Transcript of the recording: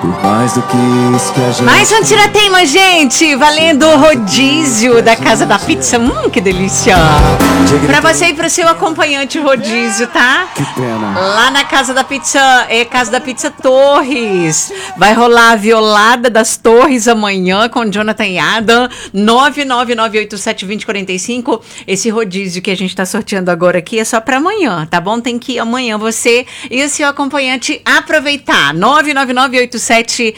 Por mais do que isso que a gente... Mais um Tiratema, gente! Valendo o rodízio da Casa da Pizza. Que delícia! Pra você e pro seu acompanhante rodízio, tá? Que pena. Lá na Casa da Pizza, Casa da Pizza Torres. Vai rolar a violada das Torres amanhã com Jonathan e Adam. 999872045. Esse rodízio que a gente tá sorteando agora aqui é só pra amanhã, tá bom? Tem que ir amanhã você e o seu acompanhante aproveitar. 99987